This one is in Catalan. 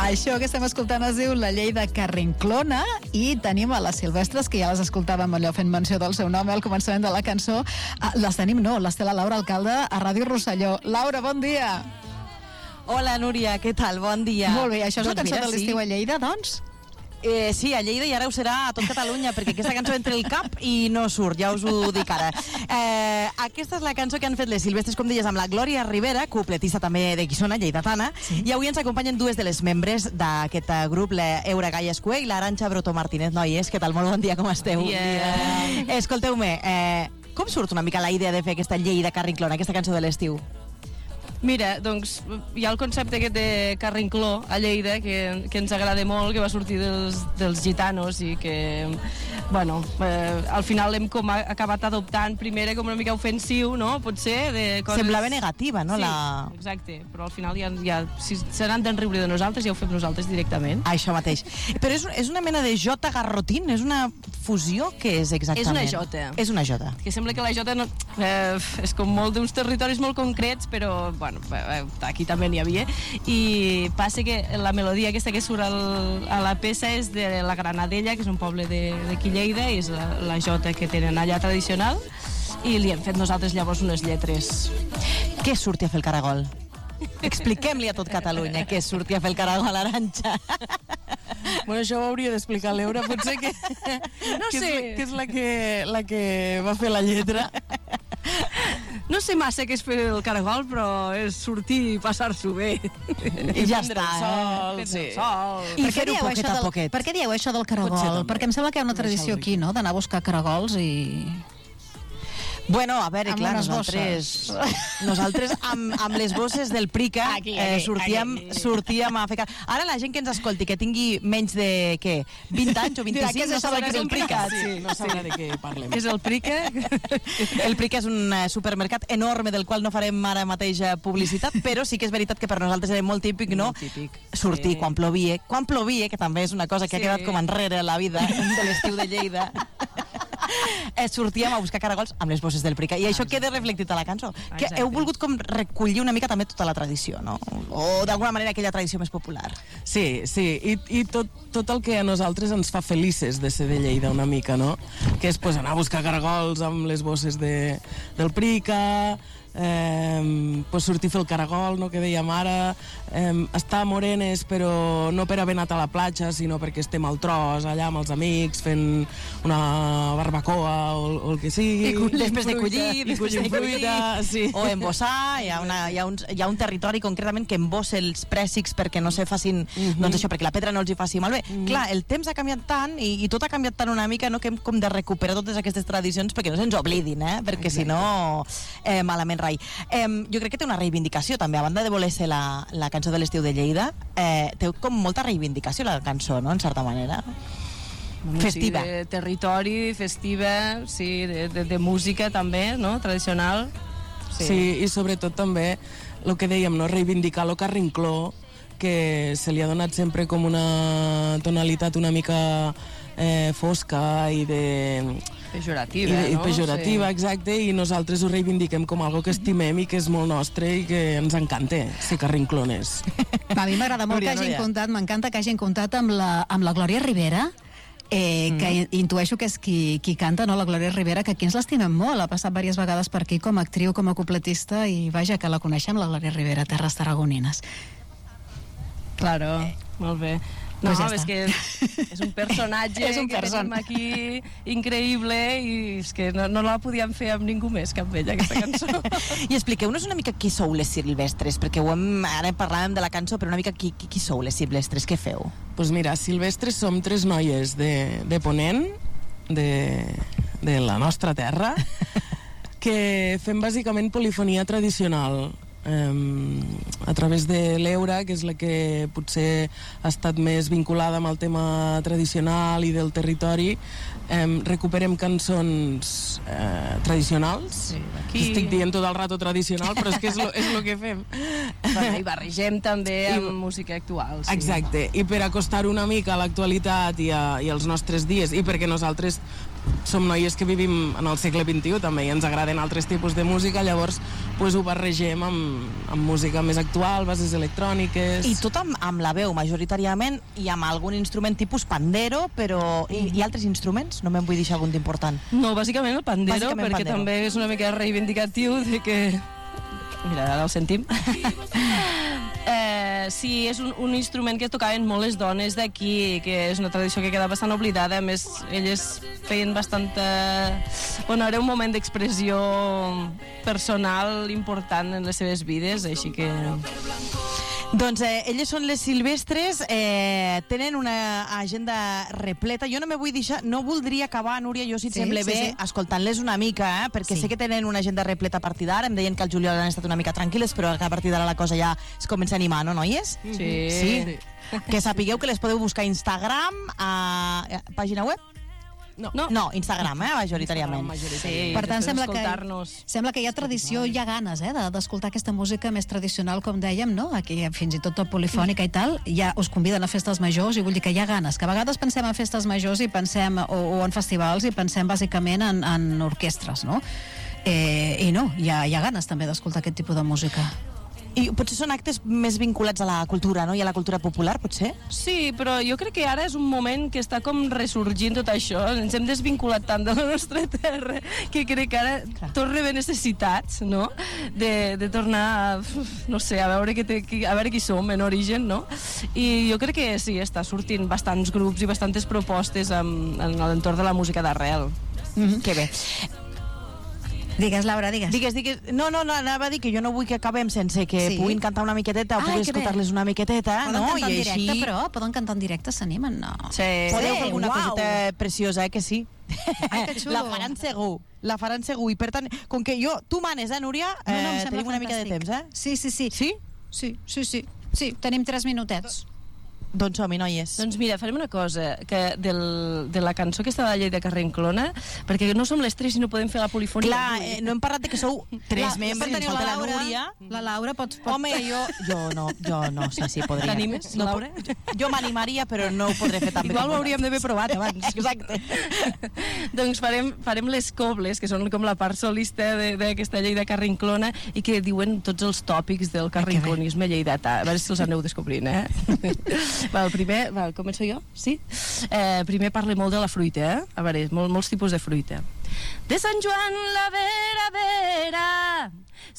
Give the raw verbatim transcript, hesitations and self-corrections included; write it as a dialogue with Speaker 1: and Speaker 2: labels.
Speaker 1: Això que estem escoltant es diu La llei de Carrinclona i tenim a les Silvestres, que ja les escoltàvem allò fent menció del seu nom al començament de la cançó. Ah, les tenim, no, les té la Laura Alcalde a Ràdio Rosselló. Laura, bon dia.
Speaker 2: Hola, Núria, què tal? Bon dia.
Speaker 1: Molt bé, això és
Speaker 2: doncs
Speaker 1: la cançó
Speaker 2: mira,
Speaker 1: de l'estiu
Speaker 2: sí.
Speaker 1: a Lleida, doncs?
Speaker 2: Eh, sí, a Lleida i ara ho serà a tot Catalunya, perquè aquesta cançó entra el cap i no surt, ja us ho dic ara. Eh, aquesta és la cançó que han fet les Silvestres, com deies, amb la Glòria Rivera, cupletista també de Guissona, lleidatana, sí. I avui ens acompanyen dues de les membres d'aquest grup, l'Eura Gaia Escué i l'Arantxa Broto Martínez. Noies, què tal? Molt bon dia, com esteu?
Speaker 3: Bon dia.
Speaker 2: Escolteu-me, eh, com surt una mica la idea de fer aquesta llei de Carrinclona, aquesta cançó de l'estiu?
Speaker 3: Mira, doncs hi ha el concepte aquest de Carrincló a Lleida que, que ens agrada molt, que va sortir dels, dels gitanos i que, bueno, eh, al final hem com acabat adoptant primera com una mica ofensiu, no? Potser de coses...
Speaker 2: Semblava negativa, no?
Speaker 3: Sí,
Speaker 2: la...
Speaker 3: exacte, però al final ja, ja si se n'han d'enriure de nosaltres, ja ho fem nosaltres directament.
Speaker 2: Això mateix. Però és, és una mena de jota garrotín? És una fusió? Què és exactament?
Speaker 3: És una jota.
Speaker 2: És una jota.
Speaker 3: Que sembla que la jota no, eh, és com molt d'uns territoris molt concrets, però, bueno, aquí també n'hi havia, i passa que la melodia aquesta que surt al, a la peça és de la Granadella, que és un poble d'aquí Lleida, i és la, la jota que tenen allà tradicional, i li hem fet nosaltres llavors unes lletres.
Speaker 2: Què surti a fer el caragol? Expliquem-li a tot Catalunya què surti a fer el caragol, Arantxa.
Speaker 4: Bueno, això ho hauria d'explicar l'Eura, potser que,
Speaker 3: no
Speaker 4: que,
Speaker 3: sé.
Speaker 4: és, que és la que, la que va fer la lletra.
Speaker 3: No sé massa què és fer el caragol, però és sortir i passar-s'ho bé.
Speaker 2: I ja està,
Speaker 3: sol,
Speaker 2: eh?
Speaker 3: Sí. Sol.
Speaker 2: I
Speaker 1: Per què
Speaker 2: fer-ho
Speaker 1: dieu
Speaker 2: poquet
Speaker 1: això
Speaker 2: a
Speaker 1: del-
Speaker 2: poquet.
Speaker 1: Per què dieu això del
Speaker 4: Potser
Speaker 1: caragol?
Speaker 4: també.
Speaker 1: Perquè em sembla que hi ha una tradició aquí, no?, d'anar a buscar caragols i...
Speaker 2: Bueno, a veure,
Speaker 1: Amb
Speaker 2: clar,
Speaker 1: unes
Speaker 2: nosaltres,
Speaker 1: bosses.
Speaker 2: nosaltres amb, amb les bosses del Prica
Speaker 1: Aquí, aquí,
Speaker 2: eh, sortíem,
Speaker 1: aquí.
Speaker 2: sortíem a fer... car- Ara la gent que ens escolti, que tingui menys de, què, vint anys o
Speaker 1: Dirà, què
Speaker 2: vint-i-cinc,
Speaker 1: és
Speaker 2: no
Speaker 1: això
Speaker 2: sabrà
Speaker 1: de
Speaker 2: què és el Prica.
Speaker 4: Sí, no sabrà de què parlem.
Speaker 3: És el Prica.
Speaker 2: El Prica és un eh, supermercat enorme del qual no farem ara mateix eh, publicitat, però sí que és veritat que per nosaltres era molt típic, no?
Speaker 3: Molt típic.
Speaker 2: Sortir
Speaker 3: Sí.
Speaker 2: quan plovia. Quan plovia, que també és una cosa que
Speaker 3: Sí.
Speaker 2: ha quedat com enrere a la vida de l'estiu de Lleida. Eh, sortíem a buscar caragols amb les bosses del Prica i això queda reflectit a la cançó, que
Speaker 3: Exacte.
Speaker 2: heu volgut com recollir una mica també tota la tradició, no? O d'alguna manera aquella tradició més popular.
Speaker 4: Sí, sí, i, i tot, tot el que a nosaltres ens fa felices de ser de Lleida una mica, no? Que és pues, anar a buscar caragols amb les bosses de, del Prica, eh, pues, sortir a fer el caragol, no?, que dèiem ara, eh, estar morenes però no per haver anat a la platja, sinó perquè estem al tros allà amb els amics fent una barbacoa o, o el que sigui.
Speaker 2: I collim després de
Speaker 4: fruita,
Speaker 2: collir,
Speaker 4: i
Speaker 2: després de
Speaker 4: collim fruita, sí.
Speaker 2: O embossar, hi ha, una, hi, ha uns, hi ha un territori concretament que embossa els prèssics perquè no se facin,
Speaker 4: Mhm.
Speaker 2: doncs això, perquè la pedra no els hi faci malbé.
Speaker 4: Mhm.
Speaker 2: Clar, el temps ha canviat tant i, i tot ha canviat tant una mica, no?, que hem com de recuperar totes aquestes tradicions perquè no se'ns oblidin, eh? Perquè si no, eh, malament rai. Eh, jo crec que té una reivindicació també, a banda de voler ser la, la cançó de l'estiu de Lleida, eh, té com molta reivindicació la cançó, no?, en certa manera. Festiva.
Speaker 3: Sí, de territori, festiva, sí, de, de, de música també, no?, tradicional.
Speaker 4: Sí. sí, i sobretot també el que dèiem, no?, reivindicar lo carrincló, que se li ha donat sempre com una tonalitat una mica eh, fosca i de...
Speaker 3: Pejorativa,
Speaker 4: I, de, i
Speaker 3: no?
Speaker 4: pejorativa,
Speaker 3: Sí.
Speaker 4: exacte, i nosaltres ho reivindiquem com algo que estimem i que és molt nostre i que ens encanta ser carrinclones.
Speaker 1: A mi m'agrada molt
Speaker 2: Núria,
Speaker 1: que hagin
Speaker 2: Núria.
Speaker 1: comptat, m'encanta que hagin comptat amb la, amb la Glòria Rivera, eh, mm. que intueixo que és qui, qui canta, no?, la Glòria Rivera, que aquí ens l'estimem molt, ha passat diverses vegades per aquí com a actriu, com a cupletista, i vaja, que la coneixem, la Glòria Rivera, Terres Tarragonines.
Speaker 3: Claro, molt bé. No,
Speaker 1: Pues ja
Speaker 3: és
Speaker 1: està.
Speaker 3: que és un personatge
Speaker 1: És un
Speaker 3: que
Speaker 1: person.
Speaker 3: tenim aquí increïble i és que no, no la podíem fer amb ningú més que amb ella, aquesta cançó.
Speaker 2: I expliqueu-nos una mica qui sou les Silvestres, perquè ho hem, ara parlàvem de la cançó, però una mica qui, qui, qui sou les Silvestres, què feu?
Speaker 4: Doncs pues mira, Silvestres som tres noies de, de Ponent, de, de la nostra terra, que fem bàsicament polifonia tradicional. Um, a través de l'Eura, que és la que potser ha estat més vinculada amb el tema tradicional i del territori, um, recuperem cançons uh, tradicionals.
Speaker 3: Sí, aquí.
Speaker 4: Estic dient tot el rato tradicional, però és que és lo, és lo que fem.
Speaker 3: Bueno, i barregem també
Speaker 4: I-
Speaker 3: amb música actual. Sí.
Speaker 4: Exacte, i per acostar una mica a l'actualitat i, a, i als nostres dies, i perquè nosaltres som noies que vivim en el segle vint-i-u també i ens agraden altres tipus de música, llavors pues, ho barregem amb, amb música més actual, bases electròniques...
Speaker 2: I tot amb, amb la veu, majoritàriament, i amb algun instrument tipus pandero, però... I, i altres instruments? No me'n vull deixar algun d'important.
Speaker 3: No, bàsicament el pandero,
Speaker 2: Bàsicament
Speaker 3: perquè
Speaker 2: pandero.
Speaker 3: també és una mica reivindicatiu de que... Mira, ara el sentim. eh, sí, és un, un instrument que tocaven molt les dones d'aquí, que és una tradició que queda bastant oblidada. A més, elles feien bastanta... Bueno, era un moment d'expressió personal important en les seves vides, així que...
Speaker 2: Doncs eh, elles són les Silvestres, eh, tenen una agenda repleta. Jo no me vull deixar, no voldria acabar, Núria, jo si et
Speaker 1: Sí,
Speaker 2: sembla
Speaker 1: sí,
Speaker 2: bé,
Speaker 1: sí.
Speaker 2: escoltant-les una mica, eh, perquè
Speaker 1: Sí.
Speaker 2: sé que tenen una agenda repleta a partir d'ara. Em deien que el juliol han estat una mica tranquil·les, però que a partir d'ara la cosa ja es comença a animar, no, noies?
Speaker 3: Sí.
Speaker 2: Sí. Que sapigueu que les podeu buscar a Instagram, a, a pàgina web?
Speaker 4: No.
Speaker 3: No.
Speaker 2: No, Instagram, eh, majoritàriament.
Speaker 3: Sí,
Speaker 1: Per tant,
Speaker 3: després
Speaker 1: sembla que,
Speaker 3: d'escoltar-nos.
Speaker 1: sembla que hi ha tradició, hi ha ganes eh, de- d'escoltar aquesta música més tradicional, com dèiem, no? Aquí fins i tot tot polifònica i tal. Ja us conviden a festes majors i vull dir que hi ha ganes, que a vegades pensem en festes majors i pensem, o, o en festivals, i pensem bàsicament en, en orquestres, no? Eh, I no, hi ha, hi ha ganes també d'escoltar aquest tipus de música.
Speaker 2: I potser són actes més vinculats a la cultura, no? I a la cultura popular, potser?
Speaker 3: Sí, però jo crec que ara és un moment que està com ressorgint tot això. Ens hem desvinculat tant de la nostra terra que crec que ara tot rebé necessitats, no? De, de tornar a, no sé, a veure, que té, a veure qui som en origen, no? I jo crec que sí, està sortint bastants grups i bastantes propostes en, en l'entorn de la música d'arrel.
Speaker 2: Mm-hmm. Que bé.
Speaker 1: Digues, Laura, digues.
Speaker 2: Digues, digues... No, no, no, anava a dir que jo no vull que acabem sense que
Speaker 1: Sí?
Speaker 2: puguin cantar una miqueteta o
Speaker 1: Ai,
Speaker 2: puguin
Speaker 1: que bé.
Speaker 2: escoltar-les una miqueteta,
Speaker 1: Poden
Speaker 2: no?
Speaker 1: cantar en
Speaker 2: I
Speaker 1: directe,
Speaker 2: així...
Speaker 1: però? Poden cantar en directe, s'animen? No.
Speaker 3: Sí.
Speaker 2: Podeu fer alguna
Speaker 1: Uau.
Speaker 2: coseta preciosa, eh, que sí?
Speaker 1: Ai, que xulo.
Speaker 2: La faran segur, la faran segur. I per tant, com que jo... Tu manes, eh, Núria?
Speaker 1: No, no, em
Speaker 2: Eh,
Speaker 1: sembla
Speaker 2: tenim una mica de
Speaker 1: fantàstic.
Speaker 2: temps, eh?
Speaker 1: Sí, sí, sí.
Speaker 2: Sí?
Speaker 1: Sí, sí, sí. Sí, tenim tres minutets.
Speaker 2: Doncs som-hi, noies.
Speaker 3: Doncs mira, farem una cosa, que del, de la cançó que està de la llei de Carrenclona, perquè no som les tres i no podem fer la polifonia.
Speaker 2: Clar,
Speaker 3: avui.
Speaker 2: eh, no hem parlat de que sou tres
Speaker 1: La-
Speaker 2: membres,
Speaker 1: per
Speaker 2: ens
Speaker 1: tenir
Speaker 2: falta la
Speaker 1: Laura,
Speaker 2: Núria.
Speaker 1: La Laura pot... pot...
Speaker 2: Home, jo, jo no, jo no sé si podria.
Speaker 3: T'animes,
Speaker 2: no,
Speaker 3: Laura?
Speaker 2: Jo, jo m'animaria, però no ho podré fer tan bé.
Speaker 3: Igual
Speaker 2: com
Speaker 3: ho hauríem d'haver provat abans.
Speaker 2: Exacte.
Speaker 3: Doncs farem, farem les cobles, que són com la part solista de- d'aquesta llei de Carrinclona i que diuen tots els tòpics del carrinclonisme lleidatà. A veure si els aneu descobrint, eh? Va, el primer, va, començo jo? Sí? Eh, primer parle molt de la fruita, eh? A veure, mol, molts tipus de fruita. De Sant Joan la vera vera,